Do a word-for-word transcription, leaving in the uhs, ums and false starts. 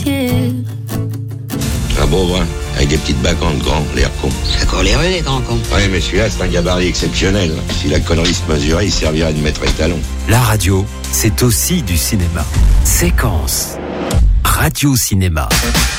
yeah. Un beau brun, avec des petites bacantes grands, l'air con. C'est encore les rues, les grands cons. Ouais, mais celui-là, c'est un gabarit exceptionnel. Si la connerie se mesurait, il servirait de maître étalon. La radio, c'est aussi du cinéma. Séquence. Radio Cinéma.